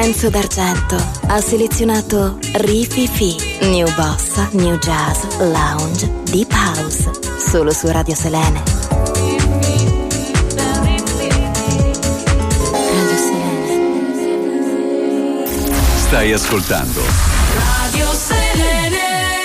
Enzo D'Argento ha selezionato Rififi, New Bossa, New Jazz, Lounge, Deep House, solo su Radio Selene. Radio Selene. Stai ascoltando Radio Selene.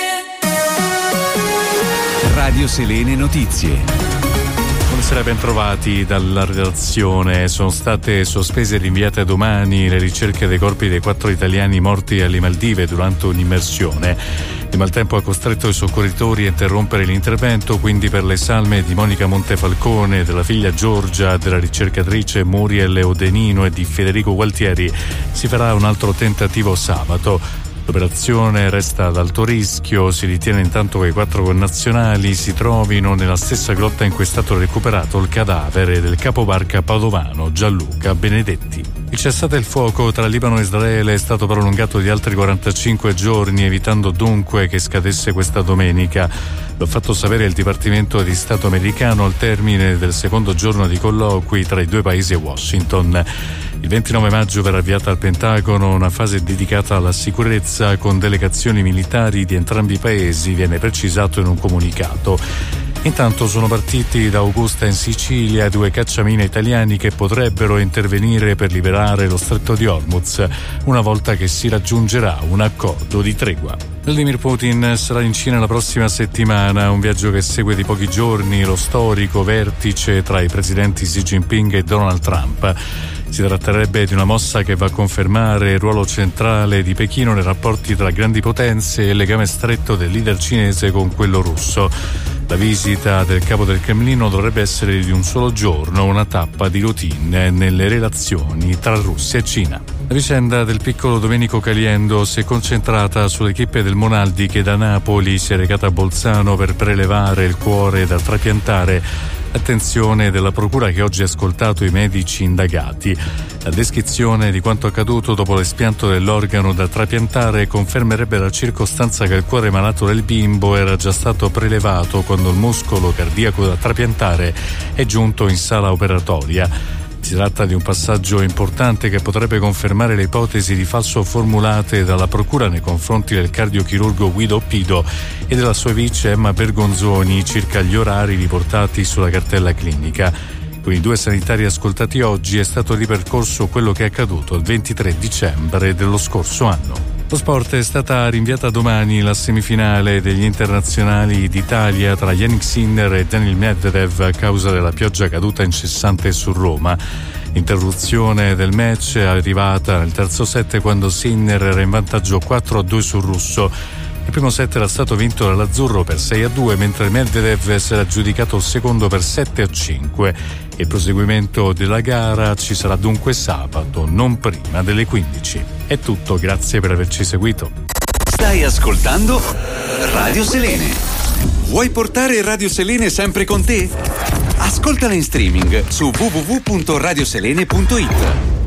Radio Selene Notizie. Buonasera, ben trovati dalla redazione. Sono state sospese e rinviate a domani le ricerche dei corpi dei 4 italiani morti alle Maldive durante un'immersione. Il maltempo ha costretto i soccorritori a interrompere l'intervento, quindi per le salme di Monica Montefalcone, della figlia Giorgia, della ricercatrice Muriel Odenino e di Federico Gualtieri si farà un altro tentativo sabato. L'operazione resta ad alto rischio, si ritiene intanto che i 4 connazionali si trovino nella stessa grotta in cui è stato recuperato il cadavere del capobarca padovano Gianluca Benedetti. Il cessate il fuoco tra Libano e Israele è stato prolungato di altri 45 giorni, evitando dunque che scadesse questa domenica. L'ha fatto sapere il Dipartimento di Stato americano al termine del secondo giorno di colloqui tra i due paesi a Washington. Il 29 maggio verrà avviata al Pentagono una fase dedicata alla sicurezza con delegazioni militari di entrambi i paesi, viene precisato in un comunicato. Intanto sono partiti da Augusta in Sicilia 2 cacciamine italiani che potrebbero intervenire per liberare lo stretto di Hormuz una volta che si raggiungerà un accordo di tregua. Vladimir Putin sarà in Cina la prossima settimana, un viaggio che segue di pochi giorni lo storico vertice tra i presidenti Xi Jinping e Donald Trump. Si tratterebbe di una mossa che va a confermare il ruolo centrale di Pechino nei rapporti tra grandi potenze e il legame stretto del leader cinese con quello russo. La visita del capo del Cremlino dovrebbe essere di un solo giorno, una tappa di routine nelle relazioni tra Russia e Cina. La vicenda del piccolo Domenico Caliendo si è concentrata sull'equipe del Monaldi che da Napoli si è recata a Bolzano per prelevare il cuore da trapiantare. Attenzione della procura che oggi ha ascoltato i medici indagati. La descrizione di quanto accaduto dopo l'espianto dell'organo da trapiantare confermerebbe la circostanza che il cuore malato del bimbo era già stato prelevato quando il muscolo cardiaco da trapiantare è giunto in sala operatoria. Si tratta di un passaggio importante che potrebbe confermare le ipotesi di falso formulate dalla procura nei confronti del cardiochirurgo Guido Pido e della sua vice Emma Bergonzoni circa gli orari riportati sulla cartella clinica. Con i 2 sanitari ascoltati oggi è stato ripercorso quello che è accaduto il 23 dicembre dello scorso anno. Lo sport è stata rinviata domani la semifinale degli internazionali d'Italia tra Yannick Sinner e Daniil Medvedev a causa della pioggia caduta incessante su Roma. L'interruzione del match è arrivata nel terzo set quando Sinner era in vantaggio 4-2 sul russo. Il primo set era stato vinto dall'azzurro per 6-2, mentre Medvedev si era aggiudicato il secondo per 7-5. Il proseguimento della gara ci sarà dunque sabato, non prima delle 15. È tutto, grazie per averci seguito. Stai ascoltando Radio Selene. Vuoi portare Radio Selene sempre con te? Ascoltala in streaming su www.radioselene.it.